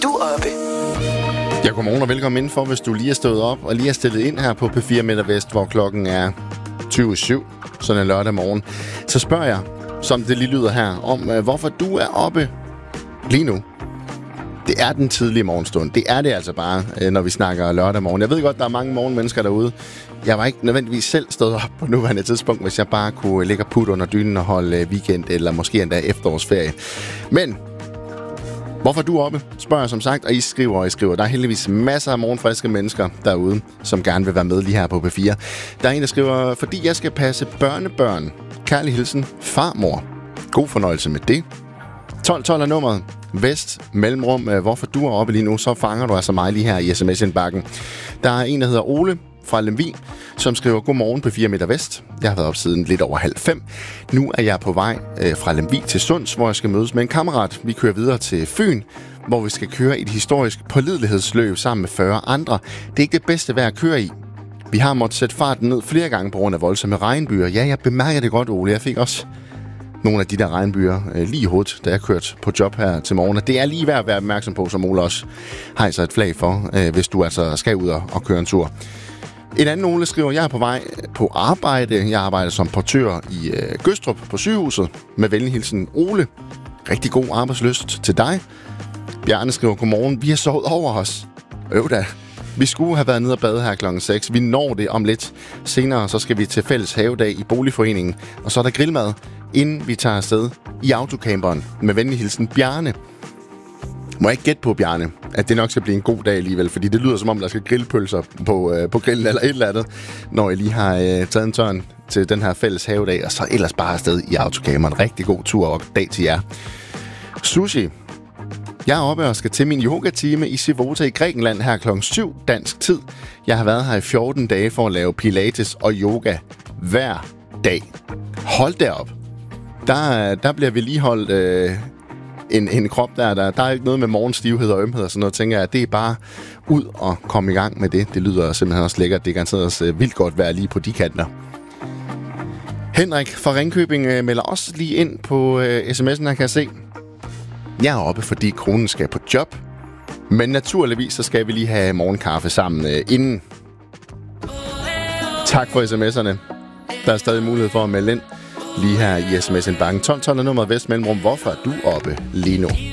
du oppe? Ja, godmorgen og velkommen indenfor, hvis du lige er stået op og lige er stillet ind her på P4 Midter Vest, hvor klokken er 20:07, sådan en lørdag morgen. Så spørger jeg, som det lige lyder her, om hvorfor du er oppe lige nu. Det er den tidlige morgenstund. Det er det altså bare, når vi snakker lørdag morgen. Jeg ved godt, der er mange morgenmennesker derude. Jeg var ikke nødvendigvis selv stået op på nuværende tidspunkt, hvis jeg bare kunne ligge og putte under dynen og holde weekend, eller måske endda efterårsferie. Men hvorfor du er oppe, spørger jeg som sagt, og I skriver. Der er heldigvis masser af morgenfriske mennesker derude, som gerne vil være med lige her på P4. Der er en, der skriver, fordi jeg skal passe børnebørn. Kærlig hilsen, farmor. God fornøjelse med det. 1212 er nummeret. Vest, mellemrum, hvorfor du er oppe lige nu, så fanger du altså mig lige her i sms-indbakken. Der er en, der hedder Ole fra Lemvig, som skriver, godmorgen på 4 Midter Vest. Jeg har været op siden lidt over 4:30. Nu er jeg på vej fra Lemvig til Sunds, hvor jeg skal mødes med en kammerat. Vi kører videre til Fyn, hvor vi skal køre et historisk pålidelighedsløb sammen med 40 andre. Det er ikke det bedste vejr at køre i. Vi har måttet sætte farten ned flere gange på grund af voldsomme regnbyer. Ja, jeg bemærker det godt, Ole. Jeg fik også nogle af de der regnbyer lige i hovedet, da jeg kørte på job her til morgen. Det er lige værd at være opmærksom på, som Ole også hejser et flag for, hvis du altså skal ud og køre en tur. En anden Ole skriver, jeg er på vej på arbejde. Jeg arbejder som portør i Gødstrup på sygehuset. Med venlig hilsen, Ole. Rigtig god arbejdslyst til dig. Bjarne skriver, godmorgen. Vi har sovet over os. Da. Vi skulle have været nede og bade her klokken 6. Vi når det om lidt. Senere så skal vi til fælles havedag i boligforeningen. Og så er der grillmad, inden vi tager afsted i autocamperen. Med venlig hilsen, Bjarne. Må jeg ikke gætte på, Bjarne, at det nok skal blive en god dag alligevel, fordi det lyder som om, der skal grillpølser på grillen eller et eller andet, når jeg lige har taget en tørn til den her fælles havedag, og så ellers bare afsted i autocamperen. Rigtig god tur og dag til jer. Sushi. Jeg er oppe og skal til min yogatime i Sivota i Grækenland her klokken 7 dansk tid. Jeg har været her i 14 dage for at lave pilates og yoga hver dag. Hold derop. Der bliver vi lige holdt en krop der er ikke noget med morgenstivhed og ømhed og sådan noget, tænker jeg, det er bare ud og komme i gang med det. Det lyder simpelthen også lækkert. Det er garanteret også vildt godt være lige på de kanter. Henrik fra Ringkøbing melder også lige ind på sms'en, her kan jeg se. Jeg er oppe, fordi kronen skal på job, men naturligvis så skal vi lige have morgenkaffe sammen inden. Tak for sms'erne. Der er stadig mulighed for at melde ind lige her i sms-indbakken. 1212 er nummeret Vest mellemrum. Hvorfor er du oppe lige nu?